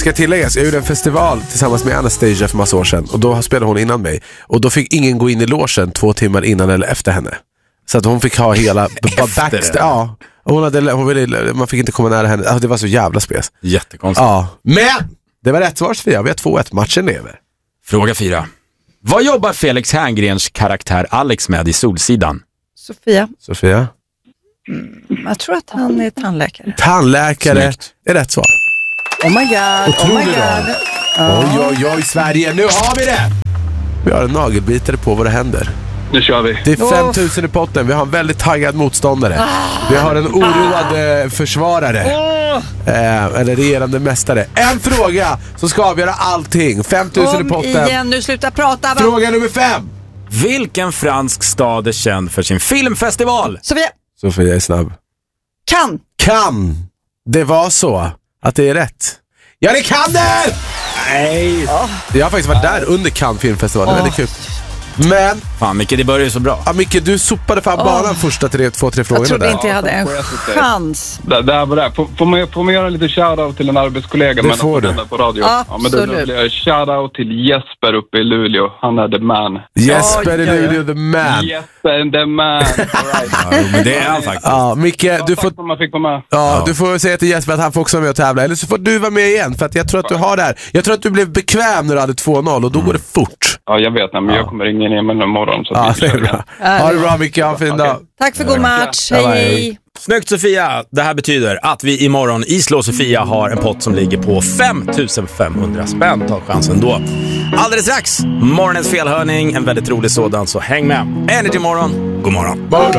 ska tilläggas, jag gjorde en festival tillsammans med Anastasia för massa år sedan. Och då spelade hon innan mig. Och då fick ingen gå in i logen 2 timmar innan eller efter henne. Så att hon fick ha hela backstage. Ja. Man fick inte komma nära henne. Alltså, det var så jävla spes. Jättekonstigt. Ja. Men det var rätt svar, Sofia. Vi har 2-1. Matchen lever. Fråga 4. Vad jobbar Felix Herngrens karaktär Alex med i Solsidan? Sofia? Jag tror att han är tandläkare. Tandläkare. Snyggt. Är rätt svar. Oh my god. Oj, Sverige. Nu har vi det! Vi har en nagelbitare på våra händer. Nu kör vi. Det är 5 000 i potten. Vi har en väldigt taggad motståndare. Vi har en oroad försvarare. Eller regerande mästare. En fråga som ska avgöra allting. 5 000 i potten. Igen, nu sluta prata. Fråga nummer 5. Vilken fransk stad är känd för sin filmfestival? Sofia är snabb. Cannes. Det var så att det är rätt. Ja, det kan det! Nej. Jag har faktiskt varit där under Cannes filmfestival. Det är väldigt kul. Men fan Micke, det börjar ju så bra. Ja, Micke, du sopade fan banan första 2-3 frågorna. Jag trodde där. inte jag hade en chans. Där var det. Får man göra lite shoutout till en arbetskollega? Det får du. På radio. Ja, men då blir jag shoutout till Jesper uppe i Luleå. Han är the man. Jesper i Luleå, the man. Jesper the man. Ja, men det är han faktiskt. Ja, Micke, du får... Man fick vara med. Ja, du får säga till Jesper att han får också vara med och tävla. Eller så får du vara med igen. För att jag tror att du har det här. Jag tror att du blev bekväm när du hade 2-0 och då går det fort. Ja, jag vet. Men jag kommer ringa ner med imorgon. Så det är bra. Ha det bra, Micke. Ha en fin dag. Tack för god match. Hej. Snyggt, Sofia. Det här betyder att vi imorgon i Slå Sofia har en pott som ligger på 5 500 spänn. Ta chansen då. Alldeles strax, morgonens felhörning. En väldigt rolig sådan, så häng med. Energy morgon. God morgon.